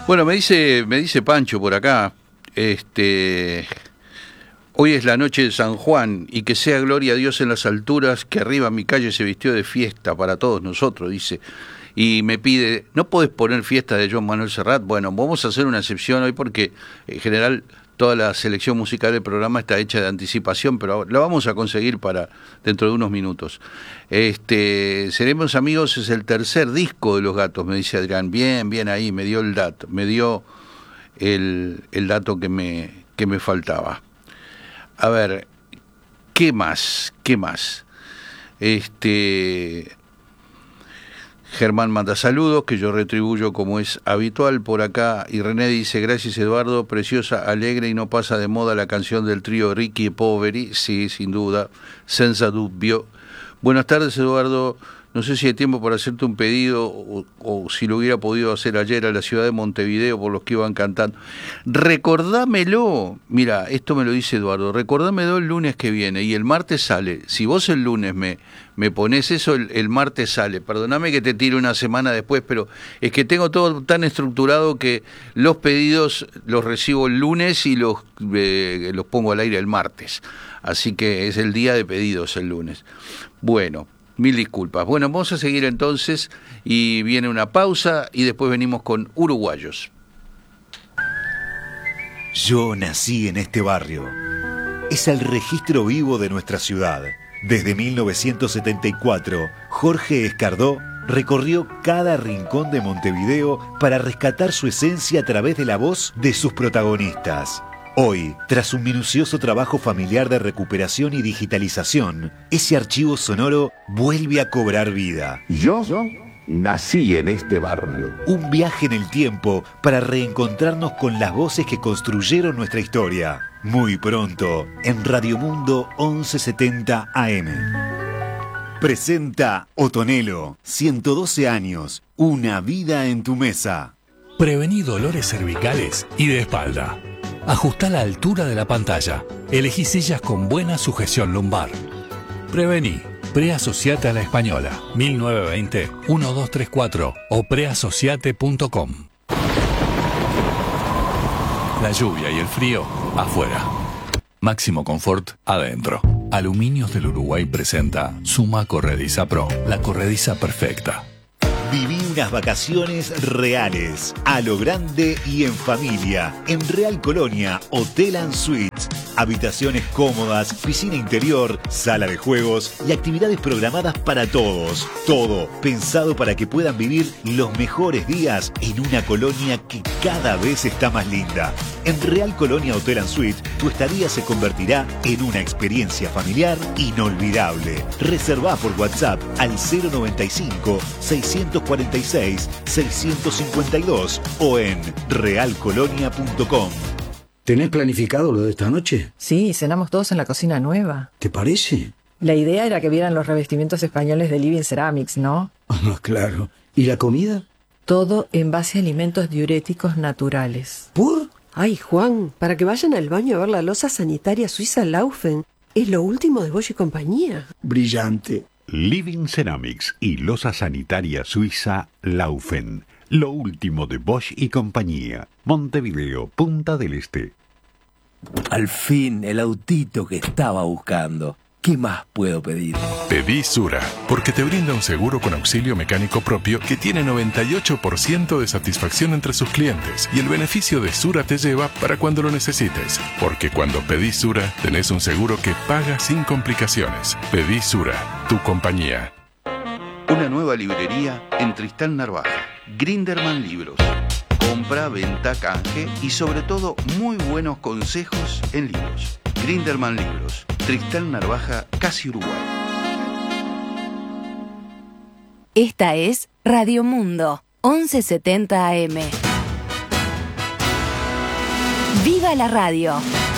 Bueno, me dice Pancho por acá, hoy es la noche de San Juan y que sea gloria a Dios en las alturas, que arriba mi calle se vistió de fiesta para todos nosotros, dice. Y me pide, ¿no podés poner fiesta de Joan Manuel Serrat? Bueno, vamos a hacer una excepción hoy porque en general toda la selección musical del programa está hecha de anticipación, pero la vamos a conseguir para dentro de unos minutos. Seremos amigos es el tercer disco de Los Gatos, me dice Adrián. Bien ahí, me dio el dato, el dato que me faltaba. A ver, ¿qué más? Germán manda saludos, que yo retribuyo como es habitual por acá, y René dice, gracias Eduardo, preciosa, alegre y no pasa de moda la canción del trío Ricky e Poveri, sí, sin duda, senza dubbio. Buenas tardes Eduardo, no sé si hay tiempo para hacerte un pedido o si lo hubiera podido hacer ayer a la ciudad de Montevideo por los que iban cantando. Recordámelo, mira, esto me lo dice Eduardo, recordámelo el lunes que viene y el martes sale. Si vos el lunes me pones eso, el martes sale. Perdóname que te tire una semana después, pero es que tengo todo tan estructurado que los pedidos los recibo el lunes y los pongo al aire el martes. Así que es el día de pedidos el lunes. Bueno. Mil disculpas. Bueno, vamos a seguir entonces y viene una pausa y después venimos con Uruguayos. Yo nací en este barrio. Es el registro vivo de nuestra ciudad. Desde 1974, Jorge Escardó recorrió cada rincón de Montevideo para rescatar su esencia a través de la voz de sus protagonistas. Hoy, tras un minucioso trabajo familiar de recuperación y digitalización, ese archivo sonoro vuelve a cobrar vida. Yo nací en este barrio. Un viaje en el tiempo para reencontrarnos con las voces que construyeron nuestra historia. Muy pronto, en Radio Mundo 1170 AM. Presenta Otonelo, 112 años, una vida en tu mesa. Prevení dolores cervicales y de espalda. Ajustá la altura de la pantalla. Elegí sillas con buena sujeción lumbar. Prevení. Preasociate a la Española. 1920-1234 o preasociate.com. La lluvia y el frío afuera. Máximo confort adentro. Aluminios del Uruguay presenta Suma Corrediza Pro. La corrediza perfecta. Viví unas vacaciones reales, a lo grande y en familia, en Real Colonia, Hotel & Suites. Habitaciones cómodas, piscina interior, sala de juegos y actividades programadas para todos. Todo pensado para que puedan vivir los mejores días en una colonia que cada vez está más linda. En Real Colonia Hotel & Suites, tu estadía se convertirá en una experiencia familiar inolvidable. Reservá por WhatsApp al 095-646-652 o en realcolonia.com. ¿Tenés planificado lo de esta noche? Sí, cenamos todos en la cocina nueva. ¿Te parece? La idea era que vieran los revestimientos españoles de Living Ceramics, ¿no? Claro. ¿Y la comida? Todo en base a alimentos diuréticos naturales. ¿Por? Ay, Juan, para que vayan al baño a ver la loza sanitaria suiza Laufen. Es lo último de Bosch y compañía. Brillante. Living Ceramics y loza sanitaria suiza Laufen. Lo último de Bosch y compañía. Montevideo, Punta del Este. Al fin, el autito que estaba buscando. ¿Qué más puedo pedir? Pedí Sura, porque te brinda un seguro con auxilio mecánico propio que tiene 98% de satisfacción entre sus clientes. Y el beneficio de Sura te lleva para cuando lo necesites. Porque cuando pedís Sura, tenés un seguro que paga sin complicaciones. Pedí Sura, tu compañía. Una nueva librería en Tristán Narvaja. Grinderman Libros. Compra, venta, canje y sobre todo muy buenos consejos en libros. Grinderman Libros. Tristán Narvaja, casi Uruguay. Esta es Radio Mundo, 1170 AM. ¡Viva la radio!